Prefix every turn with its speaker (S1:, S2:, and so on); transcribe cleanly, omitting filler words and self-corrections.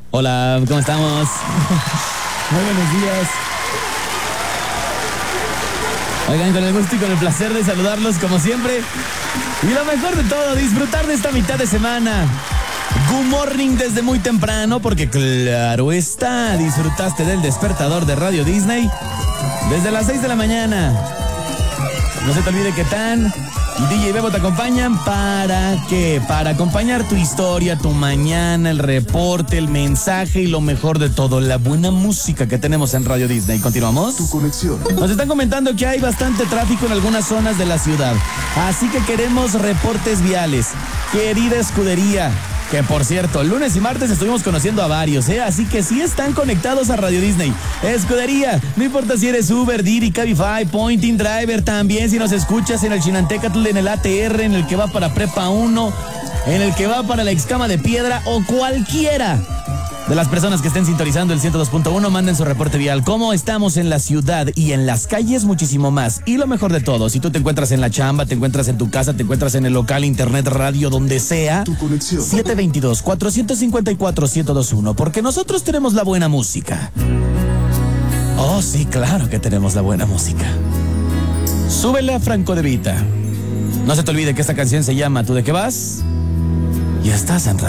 S1: Hola, ¿cómo estamos? Muy buenos días. Oigan, con el gusto y con el placer de saludarlos como siempre. Y lo mejor de todo, disfrutar de esta mitad de semana. Good morning desde muy temprano, porque claro está, disfrutaste del despertador de Radio Disney desde las 6 de la mañana. No se te olvide que Tan y DJ Bebo te acompañan. ¿Para qué? Para acompañar tu historia, tu mañana, el reporte, el mensaje y lo mejor de todo, la buena música que tenemos en Radio Disney. ¿Continuamos?
S2: Tu conexión.
S1: Nos están comentando que hay bastante tráfico en algunas zonas de la ciudad, así que queremos reportes viales. Querida escudería, que por cierto, lunes y martes estuvimos conociendo a varios, así que sí están conectados a Radio Disney. Escudería, no importa si eres Uber, Didi, Cabify, Pointing Driver, también si nos escuchas en el Chinantecatl, en el ATR, en el que va para Prepa 1, en el que va para la Excama de Piedra o cualquiera de las personas que estén sintonizando el 102.1, manden su reporte vial. ¿Cómo estamos en la ciudad y en las calles? Muchísimo más. Y lo mejor de todo, si tú te encuentras en la chamba, te encuentras en tu casa, te encuentras en el local, internet, radio, donde sea,
S2: Tu conexión.
S1: 722-454-1021, porque nosotros tenemos la buena música. Oh, sí, claro que tenemos la buena música. Súbele a Franco De Vita. No se te olvide que esta canción se llama ¿Tú de qué vas? Y estás en Radio.